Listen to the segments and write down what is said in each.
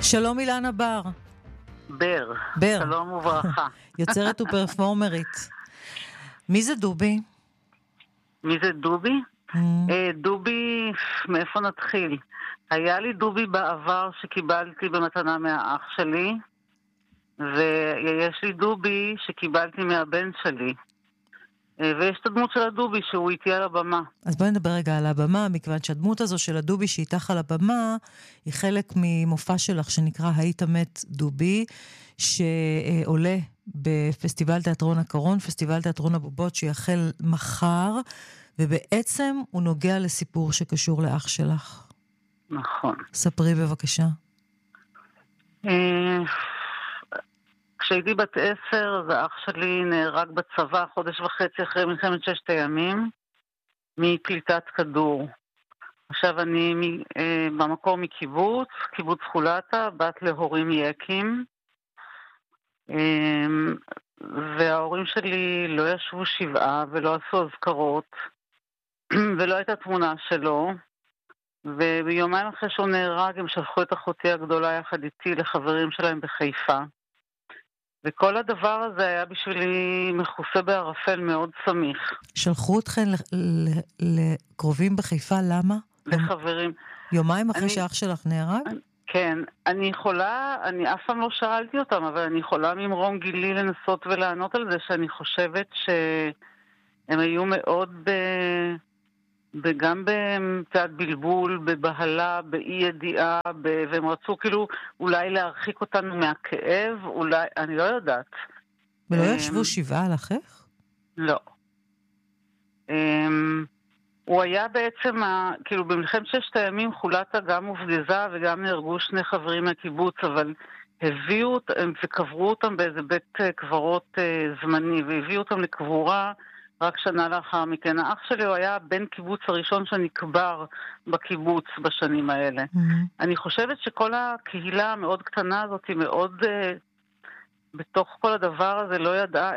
שלום אילנה בר. בר. שלום וברכה. יוצרת ופרפורמרית. מי זה דובי? מי זה דובי? דובי, מאיפה נתחיל? היה לי דובי בעבר שקיבלתי במתנה מהאח שלי, ויש לי דובי שקיבלתי מהבן שלי. ויש את הדמות של הדובי שהוא איתי על הבמה. אז בואי נדבר רגע על הבמה, מכיוון שהדמות הזו של הדובי שאיתך על הבמה, היא חלק ממופע שלך שנקרא היית מת דובי, שעולה בפסטיבל תיאטרון הקרון, פסטיבל תיאטרון הבובות שיחל מחר, ובעצם הוא נוגע לסיפור שקשור לאח שלך. נכון. ספרי בבקשה. כשהייתי בת 10, אז האח שלי נהרג בצבא חודש וחצי אחרי מלחמת ששת הימים, מפליטת כדור. עכשיו אני במקור מקיבוץ, קיבוץ חולתה, בת להורים יקים, וההורים שלי לא ישבו שבעה ולא עשו אזכרות, ולא הייתה תמונה שלו, וביומיים אחרי שהוא נהרג הם שלחו את אחותי הגדולה יחד איתי לחברים שלהם בחיפה. וכל הדבר הזה היה בשבילי מכוסה בערפל מאוד סמיך. שלחו אתכן לקרובים בחיפה, למה? לחברים. יומיים אחרי שאח שלך נהרג? כן, אני אף פעם לא שאלתי אותם, אבל אני יכולה ממרום גילי לנסות ולענות על זה, שאני חושבת שהם היו מאוד וגם בצד בלבול, בבהלה, באי ידיעה, והם רצו כאילו אולי להרחיק אותנו מהכאב, אולי, אני לא יודעת. ולא ישבו שבעה על אחיך? לא. הוא היה בעצם, כאילו במלחמת ששת הימים חולתה גם הופגזה וגם נהרגו שני חברים מהקיבוץ, אבל הביאו אותם וקברו אותם באיזה בית קברות זמני, והביאו אותם לקבורה רק שנה לאחר מכן. האח שלי הוא היה בן קיבוץ הראשון שנקבר בקיבוץ בשנים האלה. אני חושבת שכל הקהילה המאוד קטנה הזאת היא מאוד, בתוך כל הדבר הזה לא ידעה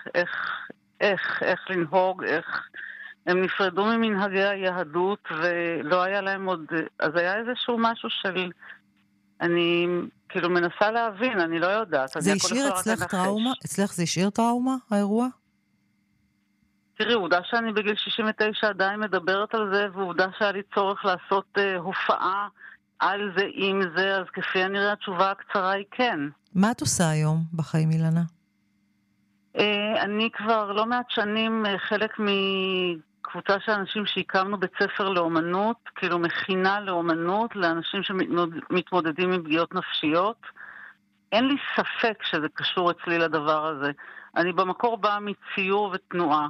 איך לנהוג, הם נפרדו ממנהגי היהדות ולא היה להם עוד, אז היה איזשהו משהו של, אני כאילו מנסה להבין, אני לא יודעת. זה השאיר אצלך טראומה? אצלך זה השאיר טראומה, האירוע? תראי, עובדה שאני בגיל 69 עדיין מדברת על זה, ועובדה שהיה לי צורך לעשות הופעה על זה, עם זה, אז כפי הנראה התשובה הקצרה היא כן. מה את עושה היום בחיים, אילנה? אני כבר לא מעט שנים חלק מקבוצה של אנשים שהקמנו בית ספר לאומנות, כאילו מכינה לאומנות, לאנשים שמתמודדים עם פגיעות נפשיות. אין לי ספק שזה קשור אצלי לדבר הזה. אני במקור באה מציור ותנועה.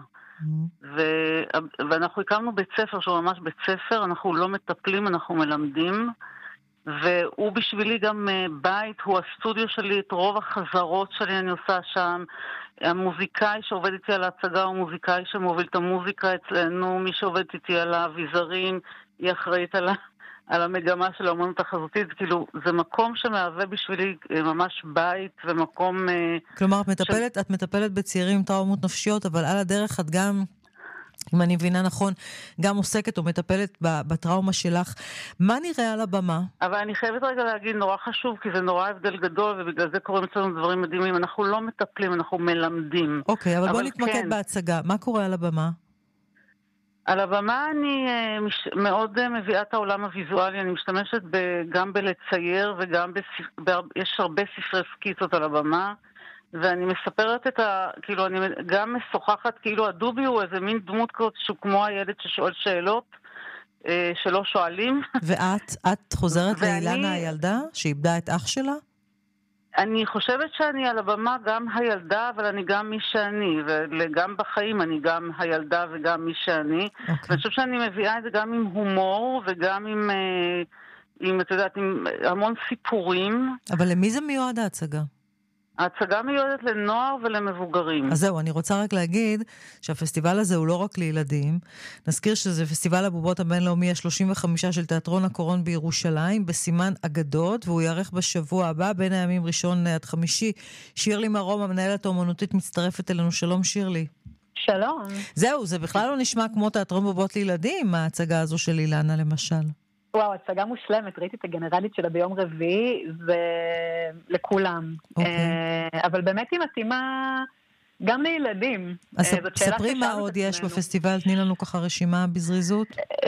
ואנחנו הקמנו בית ספר שהוא ממש בית ספר, אנחנו לא מטפלים, אנחנו מלמדים, והוא בשבילי גם בית, הוא הסטודיו שלי, את רוב החזרות שלי אני עושה שם. המוזיקאי שעובד איתי על ההצגה הוא מוזיקאי שמוביל את המוזיקה אצלנו, מי שעובד איתי על האביזרים היא אחראית על המגמה של האמנות החזותית, כאילו זה מקום שמהווה בשבילי ממש בית ומקום... כלומר, את מטפלת בצעירים עם טראומות נפשיות, אבל על הדרך את גם, אם אני מבינה נכון, גם עוסקת או מטפלת בטראומה שלך. מה נראה על הבמה? אבל אני חייבת רגע להגיד, נורא חשוב, כי זה נורא הבדל גדול, ובגלל זה קוראים אצלנו דברים מדהימים. אנחנו לא מטפלים, אנחנו מלמדים. אוקיי, אבל בוא נתמקד בהצגה. מה קורה על הבמה? על הבמה אני מאוד מביאה את העולם הוויזואלי, אני משתמשת גם בלצייר וגם יש הרבה ספרי סקיצות על הבמה, ואני מספרת כאילו אני גם משוחחת, כאילו הדובי הוא איזה מין דמות כזאת שהוא כמו הילד ששואל שאלות שלא שואלים. ואת חוזרת לאילנה הילדה שאיבדה את אח שלה? אני חושבת שאני על הבמה גם הילדה, אבל אני גם מי שאני, וגם בחיים אני גם הילדה וגם מי שאני. ואני חושבת שאני מביאה את זה גם עם הומור, וגם עם את יודעת, עם המון סיפורים. אבל למי זה מיועד ההצגה? ההצגה מיועדת לנוער ולמבוגרים. אז זהו, אני רוצה רק להגיד שהפסטיבל הזה הוא לא רק לילדים. נזכיר שזה פסטיבל הבובות הבינלאומי ה-35 של תיאטרון הקרון בירושלים, בסימן אגדות, והוא יערך בשבוע הבא, בין הימים ראשון עד חמישי. שירלי מרום, המנהלת האומנותית, מצטרפת אלינו. שלום שירלי. שלום. זהו, זה בכלל לא נשמע כמו תיאטרון בובות לילדים, ההצגה הזו של אילנה למשל. וואו, הצגה מושלמת, ראיתי את הגנרלית שלה ביום רביעי, ולכולם. אבל באמת היא מתאימה גם לילדים. אז ספרי מה עוד יש בפסטיבל, תני לנו ככה רשימה בזריזות.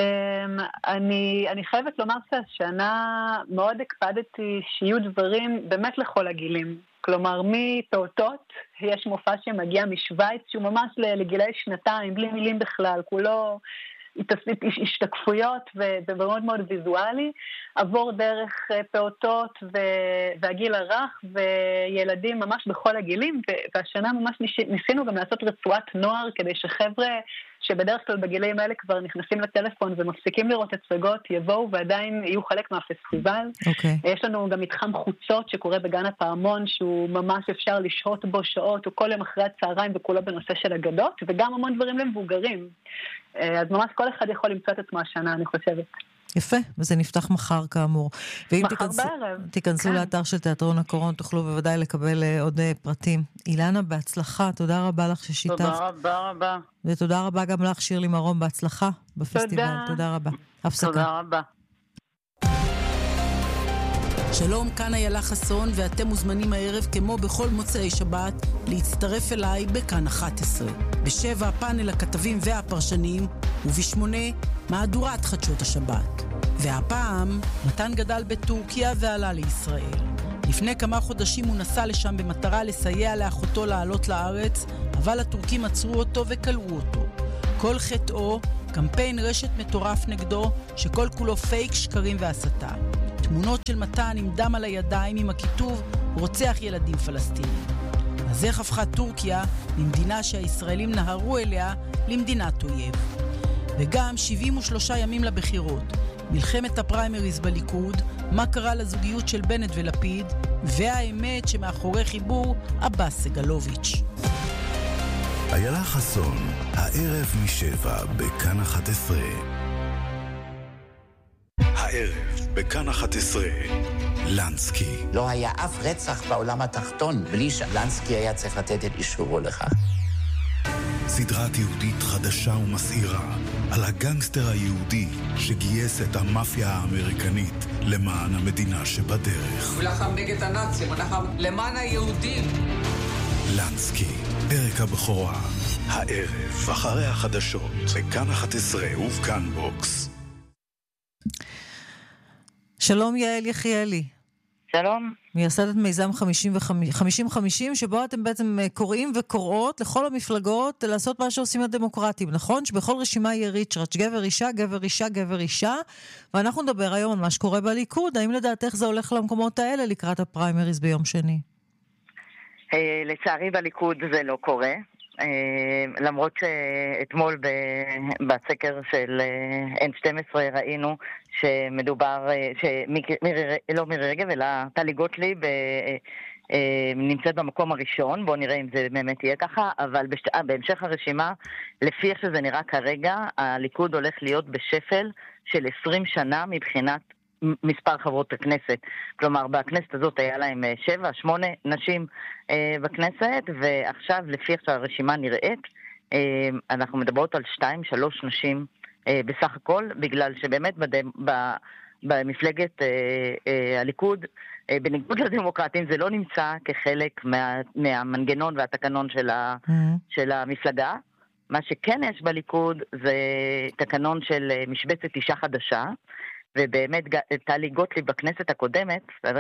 אני חייבת לומר שהשנה מאוד הקפדתי שיהיו דברים באמת לכל הגילים. כלומר, מפעוטות, יש מופע שמגיע משוויץ, שהוא ממש לגילי שנתיים, בלי מילים בכלל, כולו השתקפויות ומאוד מאוד ויזואלי, עבור דרך פעוטות והגיל הרך וילדים ממש בכל הגילים, והשנה ממש ניסינו גם לעשות רצועת נוער, כדי שחבר'ה שבדרך כלל בגילים האלה כבר נכנסים לטלפון ומפסיקים לראות הצגות, יבואו ועדיין יהיו חלק מהפסטיבל. יש לנו גם מתחם חוצות שקורה בגן הפעמון, שהוא ממש אפשר לשהות בו שעות, או כל יום אחרי הצהריים, וכולו בנושא של אגדות, וגם המון דברים למבוגרים. אז ממש כל אחד יכול למצוא את עצמו השנה, אני חושבת. יפה, וזה נפתח מחר כאמור. ואם מחר בערב. תיכנסו לאתר של תיאטרון הקורון, תוכלו בוודאי לקבל עוד פרטים. אילנה, בהצלחה, תודה רבה לך ששיתפת. תודה רבה. ותודה רבה גם לך, שירלי מרום, בהצלחה בפסטיבל. תודה רבה. הפסקה. תודה רבה. שלום, כאן איילה חסון, ואתם מוזמנים הערב כמו בכל מוצאי שבת להצטרף אליי בכאן 11. ב7 פאנל הכתבים והפרשנים, וב8 מהדורת חדשות השבת. והפעם מתן גדל בטורקיה ועלה לישראל. לפני כמה חודשים הוא נסע לשם במטרה לסייע לאחותו לעלות לארץ, אבל הטורקים עצרו אותו וקלעו אותו. כל חטאו, קמפיין רשת מטורף נגדו, שכל כולו פייק, שקרים והסתה. תמונות של מתן עם דם על הידיים עם הכיתוב רוצח ילדים פלסטינים. אז איך הפכה טורקיה ממדינה שהישראלים נהרו אליה למדינת אויב? וגם 73 ימים לבחירות, מלחמת הפריימריז בליכוד, מה קרה לזוגיות של בנט ולפיד, והאמת שמאחורי חיבור עבאס סגלוביץ'. איילה חסון, הערב מ7 בכאן 11. הערב בכאן 11, לנסקי. לא היה אף רצח בעולם התחתון בלי שלנסקי היה צריך לתת את אישורו לכך. סדרת יהודית חדשה ומסעירה על הגנגסטר היהודי שגייס את המאפיה האמריקנית למען המדינה שבדרך. הוא לחם נגד הנאצים, הוא לחם למען היהודים. לנסקי, פרק הבכורה, הערב אחרי החדשות בכאן 11 ובכאן בוקס. שלום יעל יחיאלי. שלום. מייסדת מיזם 50-50, שבו אתם בעצם קוראים וקוראות לכל המפלגות לעשות מה שעושים הדמוקרטים, נכון? שבכל רשימה יהיה ריצ'רץ', גבר אישה, גבר אישה, גבר אישה, ואנחנו נדבר היום על מה שקורה בליכוד. האם לדעתך זה הולך למקומות האלה לקראת הפריימריז ביום שני? לצערי בליכוד זה לא קורה. למרות שאתמול בסקר של N12 ראינו שמדובר, לא מירי רגב אלא טלי גוטליב נמצאת במקום הראשון. בואו נראה אם זה באמת יהיה ככה, אבל בהמשך הרשימה, לפי איך שזה נראה כרגע, הליכוד הולך להיות בשפל של 20 שנה מבחינת מספר חברות הכנסת. כלומר, בכנסת הזאת היה להם 7-8 נשים בכנסת, ועכשיו, לפי איך שהרשימה נראית, אנחנו מדברות על 2-3 נשים בסך הכל, בגלל שבאמת במפלגת הליכוד, בניגוד לדמוקרטים, זה לא נמצא כחלק מהמנגנון והתקנון של המפלגה. מה שכן יש בליכוד זה תקנון של משבצת אישה חדשה, ובאמת טלי גוטליב בכנסת הקודמת,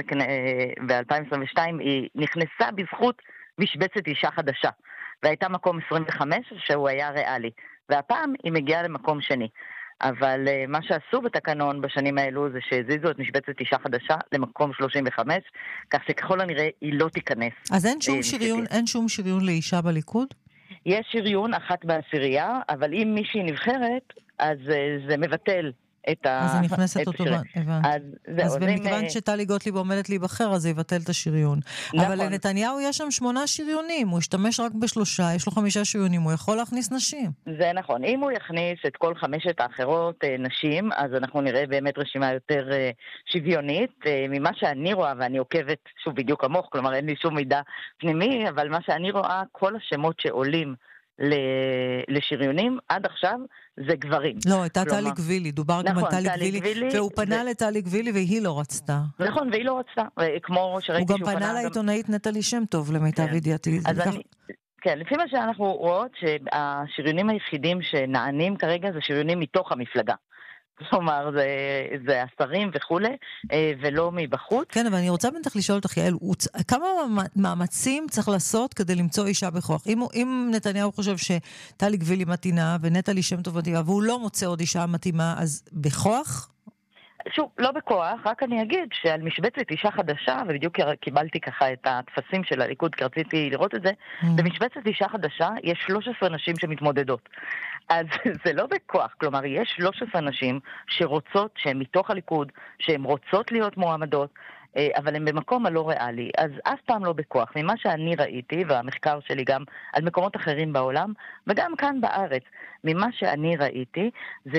ב-2022, היא נכנסה בזכות משבצת אישה חדשה, והייתה מקום 25 שהוא היה ריאלי, והפעם היא מגיעה למקום שני. אבל מה שעשו בתקנון בשנים האלו זה שהזיזו את משבצת אישה חדשה למקום 35, כך שככל הנראה היא לא תיכנס. אז אין שום שריון לאישה בליכוד? יש שריון אחת בעשירייה, אבל אם מישהי נבחרת, אז זה מבטל אז היא נכנסת אותו, אז במכיוון שטלי גוטליב עומדת להיבחר, אז זה יבטל את השריון. אבל לנתניהו יש שם 8 שריונים, הוא ישתמש רק ב3, יש לו 5 שריונים, הוא יכול להכניס נשים. זה נכון, אם הוא יכניס את כל 5 האחרות נשים, אז אנחנו נראה באמת רשימה יותר שוויונית. ממה שאני רואה, ואני עוקבת שוב בדיוק כמוך, כלומר אין לי שום מידע פנימי, אבל מה שאני רואה, כל השמות שעולים לשריונים, עד עכשיו זה גברים. לא, הייתה טלי גבילי, דובר גם על טלי גבילי, והוא פנה לטלי גבילי והיא לא רצתה. נכון, והיא לא רצתה. כמו שראיתי הוא גם פנה לעיתונאית נטלי שם טוב, למיטב ידיעתי. כן, לפי מה שאנחנו רואות, שהשריונים היחידים שנענים כרגע זה שריונים מתוך המפלגה. כלומר, זה השרים וכולי, ולא מבחוץ. כן, אבל אני רוצה בנתך לשאול אותך, יעל, כמה מאמצים צריך לעשות כדי למצוא אישה בכוח? אם נתניהו חושב שטלי גבילי מתאימה, ונטלי שם טוב מתאימה, והוא לא מוצא עוד אישה מתאימה, אז בכוח? שוב, לא בכוח, רק אני אגיד שעל משבצת אישה חדשה, ובדיוק קיבלתי ככה את התפסים של הליכוד, כי רציתי לראות את זה, במשבצת אישה חדשה יש 13 נשים שמתמודדות. אז זה לא בכוח, כלומר, יש 13 נשים שרוצות, שהן מתוך הליכוד, שהן רוצות להיות מועמדות, אבל הן במקום הלא ריאלי. אז אף פעם לא בכוח. ממה שאני ראיתי, והמחקר שלי גם על מקומות אחרים בעולם, וגם כאן בארץ, ממה שאני ראיתי, זה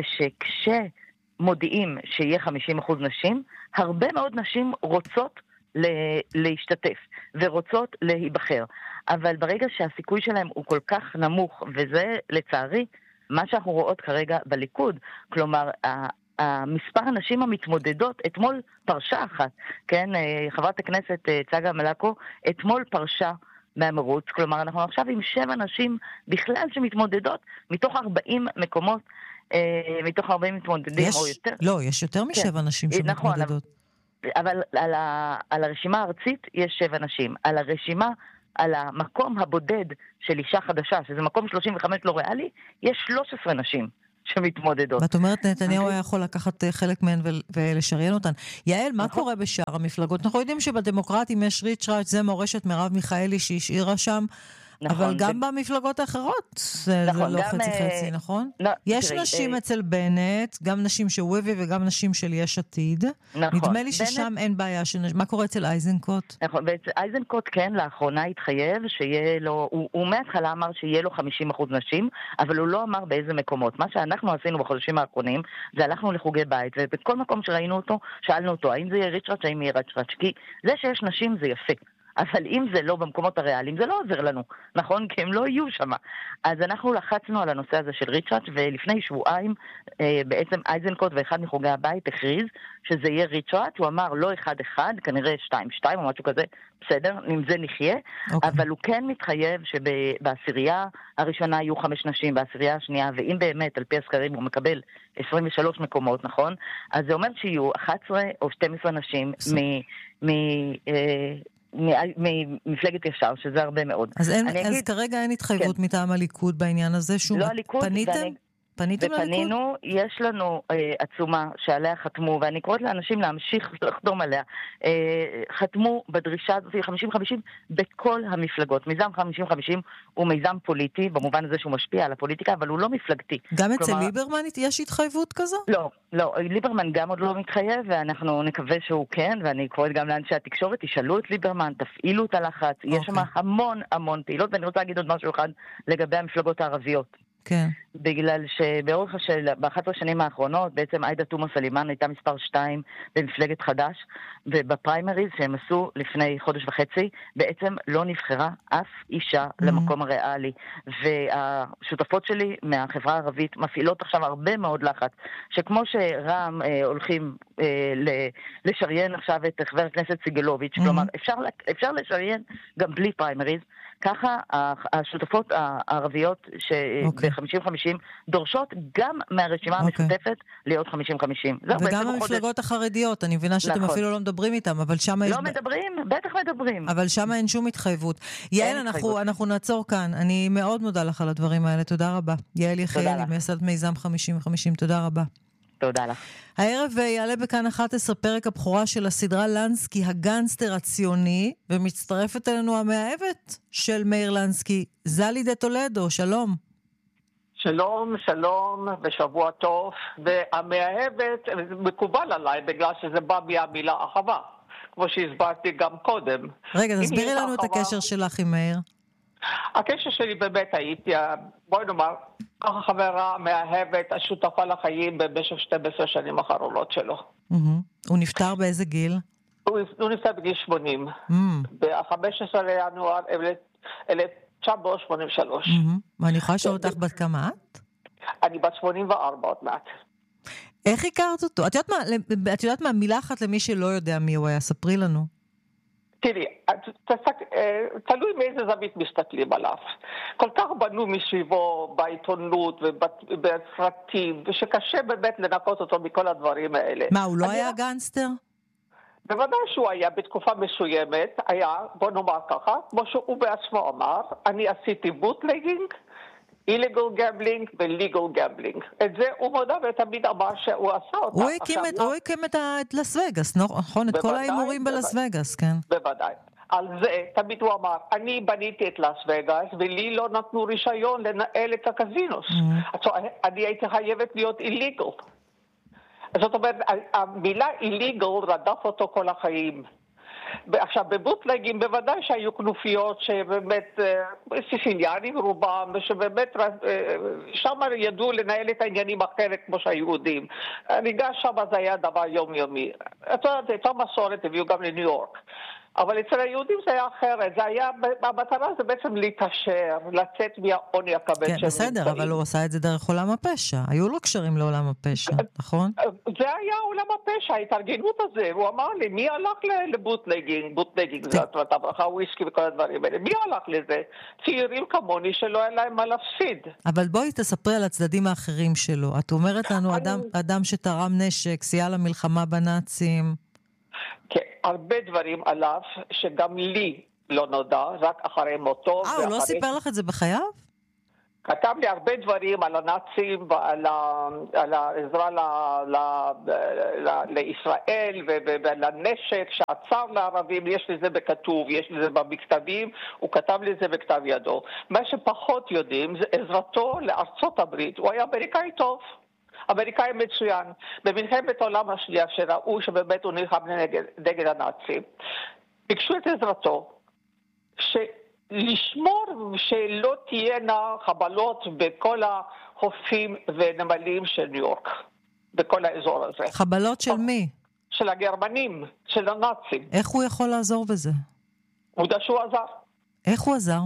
מודיעים שיהיה 50% נשים, הרבה מאוד נשים רוצות להשתתף ורוצות להיבחר. אבל ברגע שהסיכוי שלהם הוא כל כך נמוך, וזה לצערי מה שאנחנו רואות כרגע בליכוד, כלומר, המספר הנשים המתמודדות, אתמול פרשה אחת, כן, חברת הכנסת צגה מלקו, אתמול פרשה מהמרוץ, כלומר, אנחנו עכשיו עם 7 נשים בכלל שמתמודדות מתוך 40 מקומות, מתוך 40 מתמודדים או יותר. לא, יש יותר מ7 נשים שמתמודדות. אבל על הרשימה הארצית יש 7 נשים. על הרשימה, על המקום הבודד של אישה חדשה, שזה מקום 35 לא ריאלי, יש 13 נשים שמתמודדות. ואת אומרת, נתניהו היה יכול לקחת חלק מהן ולשריין אותן. יעל, מה קורה בשאר המפלגות? אנחנו יודעים שבדמוקרטים יש ריצ'ראץ', זה מורשת מרב מיכאלי שהשאירה שם, אבל גם במפלגות האחרות זה לא חצי-חצי, נכון? יש נשים אצל בנט, גם נשים של וויבי וגם נשים של יש עתיד. נדמה לי ששם אין בעיה. מה קורה אצל אייזנקוט? נכון, ואצל אייזנקוט כן, לאחרונה התחייב שיהיה לו, הוא מההתחלה אמר שיהיה לו 50% נשים, אבל הוא לא אמר באיזה מקומות. מה שאנחנו עשינו בחודשים האחרונים, זה הלכנו לחוגי בית, ובכל מקום שראינו אותו, שאלנו אותו, האם זה יהיה ריצ'ראץ', האם יהיה ריצ'ראץ', כי זה שיש נשים זה יפה. אבל אם זה לא במקומות הריאליים, זה לא עוזר לנו, נכון? כי הם לא יהיו שם. אז אנחנו לחצנו על הנושא הזה של ריצ'ראץ', ולפני שבועיים בעצם אייזנקוט ואחד מחוגי הבית הכריז שזה יהיה ריצ'ראץ', הוא אמר לא 1-1, כנראה 2-2 או משהו כזה, בסדר, עם זה נחיה, אבל הוא כן מתחייב שבעשירייה הראשונה יהיו 5 נשים, בעשירייה השנייה, ואם באמת על פי הסקרים הוא מקבל 23 מקומות, נכון? אז זה אומר שיהיו 11 או 12 נשים ממפלגת ישר, שזה הרבה מאוד. אז כרגע אין התחייבות מטעם הליכוד בעניין הזה? לא הליכוד, פניתם לליכוד? ופנינו, יש לנו עצומה שעליה חתמו, ואני קוראת לאנשים להמשיך לחתום עליה, חתמו בדרישה הזאת 50-50 בכל המפלגות. מיזם 50-50 הוא מיזם פוליטי, במובן הזה שהוא משפיע על הפוליטיקה, אבל הוא לא מפלגתי. גם אצל ליברמן יש התחייבות כזו? לא, ליברמן גם עוד לא מתחייב, ואנחנו נקווה שהוא כן, ואני קוראת גם לאנשי התקשורת, תשאלו את ליברמן, תפעילו את הלחץ, יש שם המון פעילות, ואני רוצה להגיד עוד משהו אחד לגבי המפלגות הערביות. כן. בגלל ב-11 שנים האחרונות, בעצם עאידה תומא סלימאן הייתה מספר 2 במפלגת חד"ש, ובפריימריז שהם עשו לפני חודש וחצי, בעצם לא נבחרה אף אישה למקום הריאלי. והשותפות שלי מהחברה הערבית מפעילות עכשיו הרבה מאוד לחץ, שכמו שרע"מ הולכים לשריין עכשיו את חבר הכנסת סיגלוביץ', כלומר אפשר לשריין גם בלי פריימריז, ככה השותפות הערביות ב-50-50 דורשות גם מהרשימה המשותפת להיות 50-50. וגם המפלגות החרדיות, אני מבינה שאתם אפילו לא מדברים איתם, אבל שם לא מדברים, בטח מדברים. אבל שם אין שום התחייבות. יעל, אנחנו נעצור כאן. אני מאוד מודה לך על הדברים האלה. תודה רבה. יעל יחיאלי, מייסדת מיזם 50-50. תודה רבה. תודה לך. הערב יעלה בכאן 11 פרק הבכורה של הסדרה לנסקי, הגנסטר הציוני, ומצטרפת אלינו המאהבת של מאיר לנסקי, זלי דה טולדו, שלום. שלום, ושבוע טוב. והמאהבת מקובל עליי, בגלל שזה בא מהמילה אהבה, כמו שהסברתי גם קודם. רגע, תסבירי לנו את הקשר שלך עם מאיר. הקשר שלי באמת הייתי, בואי נאמר, החברה מאהבת, השותפה לחיים במשך 12 שנים האחרונות שלו. הוא נפטר באיזה גיל? הוא נפטר בגיל 80. ב-15 לינואר 1983. ואני יכולה לשאול אותך בת כמה את? אני בת 84 עוד מעט. איך הכרת אותו? את יודעת מה, מילה אחת למי שלא יודע מי הוא היה, ספרי לנו. תראי, תלוי מאיזה זווית מסתכלים עליו. כל כך בנו מסביבו בעיתונות ובסרטים, ושקשה באמת לנקות אותו מכל הדברים האלה. מה, הוא לא היה גנגסטר? בוודאי שהוא היה בתקופה מסוימת, היה, בוא נאמר ככה, כמו שהוא בעצמו אמר, אני עשיתי בוטלגינג, illegal gambling ו-legal gambling. את זה הוא מודע ותמיד אמר שהוא עשה אותה. הוא הקים את לס וגאס, נכון? את כל האימורים בלס וגאס, כן. בוודאי. על זה תמיד הוא אמר, אני בניתי את לס וגאס ולי לא נתנו רישיון לנהל את הקזינוס. אני הייתי חייבת להיות illegal. זאת אומרת, המילה illegal רדף אותו כל החיים. עכשיו, בבוטלגים בוודאי שהיו כנופיות שבאמת, סיסיליאנים רובם, ושבאמת שם ידעו לנהל את העניינים אחרת כמו שהיהודים. ניגש שם זה היה דבר יומיומי. את יודעת, את המסורת הביאו גם לניו יורק. אבל אצל היהודים זה היה אחרת, זה היה, המטרה זה בעצם להתעשר, לצאת מהעוני הכבד. כן, בסדר, אבל הוא עשה את זה דרך עולם הפשע. היו לו קשרים לעולם הפשע, נכון? זה היה עולם הפשע, ההתארגנות הזה. הוא אמר לי, מי הלך לבוטלגינג? בוטלגינג זה הברכה, וויסקי וכל הדברים האלה. מי הלך לזה? צעירים כמוני שלא היה להם מה להפסיד. אבל בואי תספרי על הצדדים האחרים שלו. את אומרת לנו, אדם שתרם נשק, סייע למלחמה בנאצים. כן, הרבה דברים עליו שגם לי לא נודע, רק אחרי מותו. הוא לא סיפר לך את זה בחייו? כתב לי הרבה דברים על הנאצים ועל העזרה לישראל ועל הנשק שעצר לערבים, יש לזה בכתוב, יש לזה במכתבים, הוא כתב לי זה בכתב ידו. מה שפחות יודעים זה עזרתו לארצות הברית, הוא היה אמריקאי טוב. אמריקאי מצוין. במלחמת העולם השנייה שראו שבאמת הוא נלחם נגד הנאצים, ביקשו את עזרתו לשמור שלא תהיינה חבלות בכל החופים ונמלים של ניו יורק, בכל האזור הזה. חבלות של מי? של הגרמנים, של הנאצים. איך הוא יכול לעזור בזה? הוא יודע שהוא עזר. איך הוא עזר?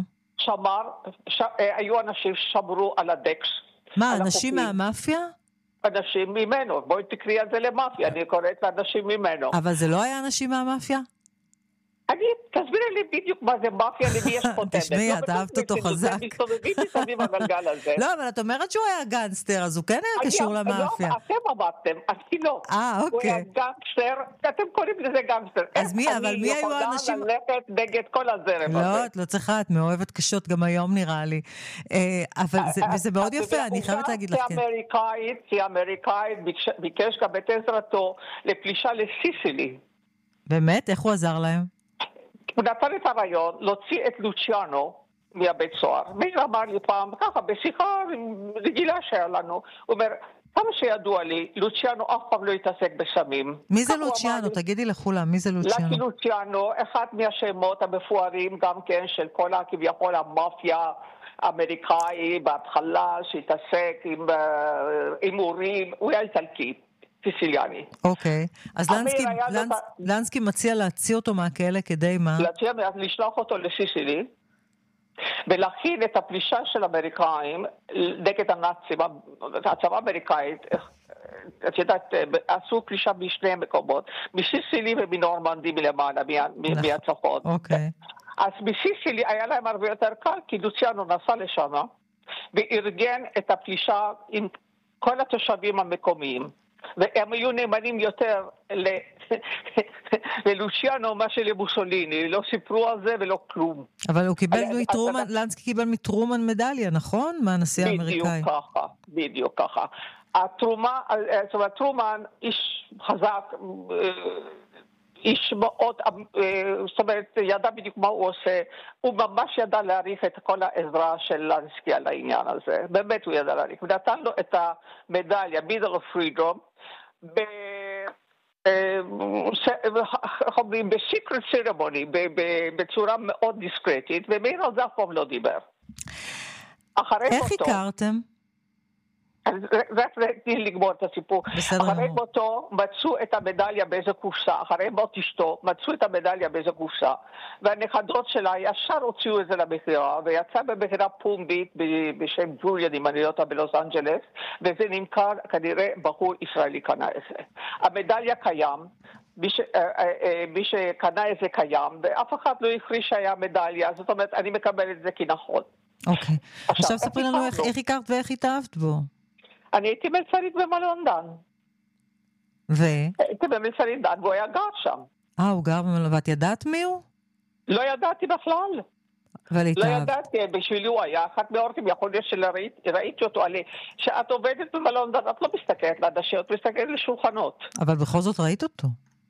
היו אנשים ששמרו על הדקס. מה, אנשים מהמאפיה? אנשים ממנו, בואי תקראי על זה למאפיה, אני קוראת לאנשים ממנו. אבל זה לא היה אנשים מהמאפיה? תסבירי לי בדיוק מה זה מאפיה, למי יש חותמת. תשמעי, את אהבת אותו חזק. מסתובבים מסביב הגלגל הזה. לא, אבל את אומרת שהוא היה גנגסטר, אז הוא כן היה קשור למאפיה. לא, אתם אמרתם, אני לא. אוקיי. הוא היה גנגסטר, אתם קוראים לזה גנגסטר. אז מי, אבל מי היו האנשים? אני יכולה ללכת נגד כל הזרם הזה. לא, את לא צריכה, את מאוהבת קשות גם היום נראה לי. אבל זה מאוד יפה, אני חייבת להגיד לך. כאמריקאית ביקש גם את עזרתו לפלישה לסיסילי. באמת? איך הוא עזר להם? הוא נתן את הרעיון להוציא את לוציאנו מהבית סוהר. מאיר אמר לי פעם, ככה, בשיחה רגילה שהיה לנו, הוא אומר, כמה שידוע לי, לוציאנו אף פעם לא התעסק בסמים. מי זה לוציאנו? תגידי לכולם, מי זה לוציאנו? לקי לוציאנו, אחד מהשמות המפוארים גם כן של כל כביכול המאפיה האמריקאי בהתחלה, שהתעסק עם אימורים, הוא היה איטלקי. סיסיליאני. אוקיי. אז לנסקי מציע להציע אותו מהכלא כדי מה? להציע לשלוח אותו לסיסילי, ולהכין את הפלישה של אמריקאים נגד הנאצים, הצבא האמריקאית, את יודעת, עשו פלישה בשני מקומות, מסיסילי ומנורמנדי מלמעלה, מהצפון. אוקיי. אז בסיסילי היה להם הרבה יותר קל, כי לוציאנו נסע לשם, וארגן את הפלישה עם כל התושבים המקומיים. והם היו נאמנים יותר ללוציאנו מה שלמוסוליני, לא סיפרו על זה ולא כלום. אבל הוא קיבל מטרומן, לנסקי קיבל מטרומן מדליה, נכון? מהנשיא האמריקאי. בדיוק ככה. טרומן איש חזק, איש מאוד, זאת אומרת, ידע בדיוק מה הוא עושה, הוא ממש ידע להעריך את כל העזרה של לנסקי על העניין הזה, באמת הוא ידע להעריך, ונתן לו את המדליה, Medal of Freedom, בסיקרט סרמוני, בצורה מאוד דיסקרטית, ומאיר על זה אף פעם לא דיבר. איך הכרתם? רק תני לגמור את הסיפור. אחרי גמור. מותו מצאו את המדליה באיזה קופסה, אחרי מות אשתו מצאו את המדליה באיזה קופסה, והנכדות שלה ישר הוציאו את זה למכירה, ויצא במכירה פומבית בשם ג'וליאן, אם אני לא טועה, בלוס אנג'לס, וזה נמכר, כנראה בחור ישראלי קנה את זה. המדליה קיים, מי שקנה את זה קיים, ואף אחד לא הכריז שהיה מדליה, זאת אומרת, אני מקבל את זה כנכון. אוקיי. עכשיו ספרי לנו איך הכרת ואיך התאהבת בו. אני הייתי מלצרית במלון דן. הייתי במלצרית דן, והוא היה גר שם. הוא גר במלון, ואת ידעת מי הוא? לא ידעתי בכלל. אבל לא ידעתי, בשבילי הוא היה אחת מאורטים, יכול להיות שראיתי אותו עלי. כשאת עובדת במלון דן, את לא מסתכלת לעדשות, את מסתכלת לשולחנות. אבל בכל זאת ראית אותו.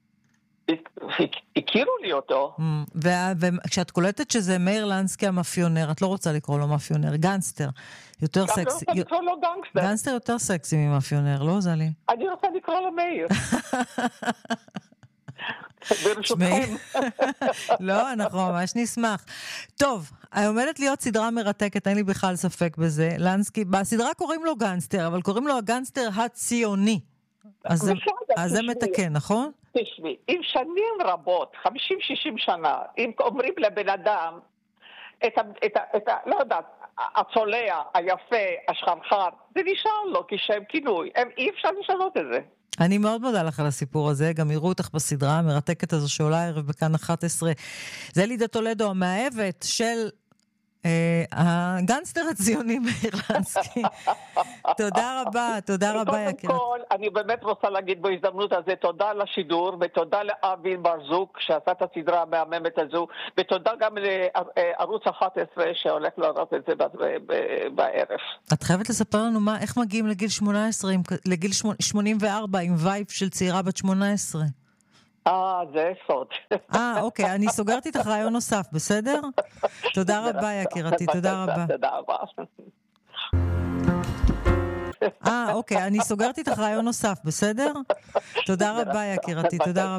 הכירו לי אותו. וכשאת קולטת שזה מאיר לנסקי המאפיונר, את לא רוצה לקרוא לו מאפיונר, גנסטר. יותר סקסי. גם לא רוצה לקרוא לו גנסטר. גנסטר יותר סקסי ממאפיונר, לא זלי? אני רוצה לקרוא לו מאיר. ברשותכם. לא, אנחנו ממש נשמח. טוב, עומדת להיות סדרה מרתקת, אין לי בכלל ספק בזה. לנסקי, בסדרה קוראים לו גנסטר, אבל קוראים לו הגנסטר הציוני. אז זה מתקן, נכון? תשמעי, אם שנים רבות, 50-60 שנה, אם אומרים לבן אדם, לא יודעת, הצולע, היפה, השחרחר, זה נשאר לו כשם כינוי. אי אפשר לשנות את זה. אני מאוד מודה לך על הסיפור הזה, גם יראו אותך בסדרה המרתקת הזו שעולה ערב בכאן 11. זה לידה טולדו, המאהבת של הגנסטר הציוני מאיר לנסקי. תודה רבה, תודה רבה יקירתי. קודם כל, אני באמת רוצה להגיד בהזדמנות הזה, תודה לשידור, ותודה לאבי ברזוק שעשה את הסדרה המהממת הזו, ותודה גם לערוץ 11 שהולך להראות את זה בערב. את חייבת לספר לנו איך מגיעים לגיל 18, לגיל 84 עם וייב של צעירה בת 18. זה סוד. אוקיי, אני סוגרת איתך רעיון נוסף, בסדר? תודה רבה, יקירתי, תודה רבה. תודה רבה. אוקיי, אני סוגרת איתך רעיון נוסף, בסדר? תודה רבה, יקירתי, תודה רבה.